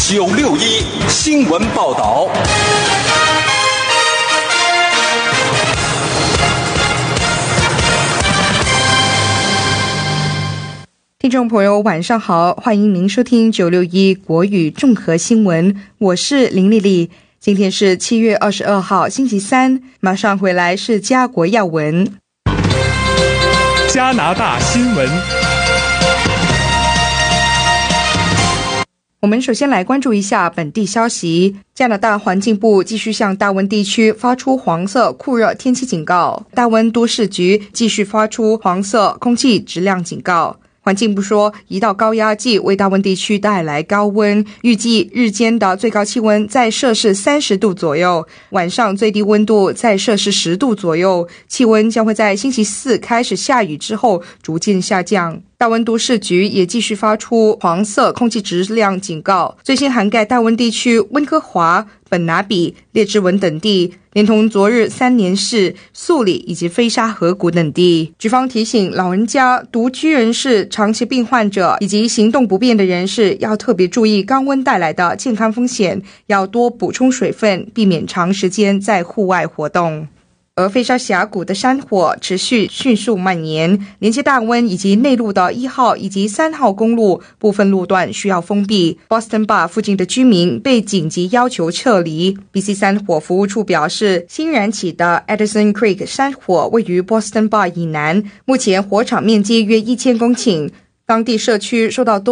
961新闻报道。 听众朋友晚上好，欢迎您收听961国语综合新闻，我是林丽丽。今天是7月22号星期三，马上回来是家国要闻。 加拿大新闻， 我们首先来关注一下本地消息。加拿大环境部继续向大温地区发出黄色酷热天气警告，大温都市局继续发出黄色空气质量警告。环境部说，一道高压计为大温地区带来高温，预计日间的最高气温在摄氏30度左右，晚上最低温度在摄氏10度左右，气温将会在星期四开始下雨之后逐渐下降。大温都市局也继续发出黄色空气质量警告，最新涵盖大温地区温哥华、本拿比、列治文等地，连同昨日3年市、素里以及菲沙河谷等地。局方提醒老人家、独居人士、长期病患者以及行动不便的人士要特别注意高温带来的健康风险，要多补充水分，避免长时间在户外活动。而菲沙峡谷的山火持续迅速蔓延，连接大温以及内陆的1号以及3号公路部分路段需要封闭。Boston Bar 附近的居民被紧急要求撤离。BC 山火服务处表示，新燃起的 Edison Creek 山火位于 Boston Bar 以南，目前火场面积约1000公顷，当地社区受到